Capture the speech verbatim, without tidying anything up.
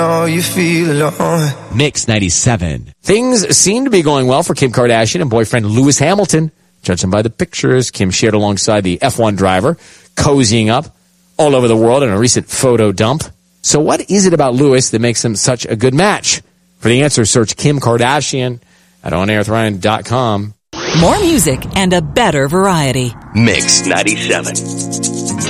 Oh, you feel alone. Mix ninety-seven. Things seem to be going well for Kim Kardashian and boyfriend Lewis Hamilton. Judging by the pictures Kim shared alongside the F one driver, cozying up all over the world in a recent photo dump. So what is it about Lewis that makes him such a good match? For the answer, search Kim Kardashian at on air with ryan dot com. More music and a better variety. Mix ninety-seven.